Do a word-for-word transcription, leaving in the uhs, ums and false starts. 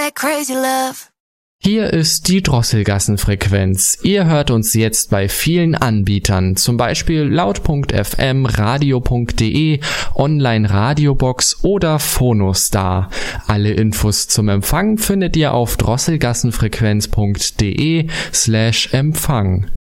that crazy love. Hier ist die Drosselgassenfrequenz. Ihr hört uns jetzt bei vielen Anbietern, zum Beispiel laut Punkt f m, radio Punkt de, Online-Radiobox oder Phonostar. Alle Infos zum Empfang findet ihr auf drosselgassenfrequenz Punkt de slash Empfang.